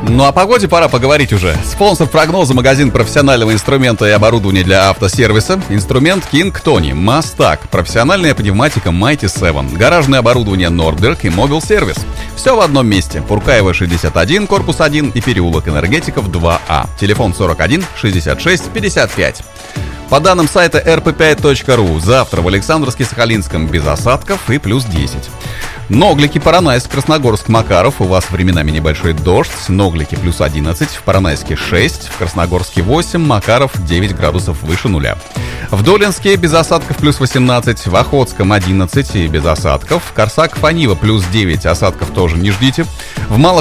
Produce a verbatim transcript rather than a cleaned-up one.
Ну, о погоде пора поговорить уже. Спонсор прогноза — магазин профессионального инструмента и оборудования для автосервиса. Инструмент King Tony, Мастак, профессиональная пневматика Mighty семь, гаражное оборудование Nordberg и Mobile Service. Все в одном месте. Пуркаева шестьдесят один, корпус один и переулок Энергетиков два А. Телефон сорок один шестьдесят шесть пятьдесят пять. По данным сайта эр пэ пять точка ру, завтра в Александровске-Сахалинском без осадков и плюс десять. Ноглики, Поронайск, Красногорск, Макаров. У вас временами небольшой дождь. Ноглики плюс одиннадцать, в Поронайске шесть, в Красногорске восемь, Макаров девять градусов выше нуля. В Долинске без осадков плюс восемнадцать, в Охотском одиннадцать и без осадков. В Корсаков-Анива плюс девять, осадков тоже не ждите. В Малых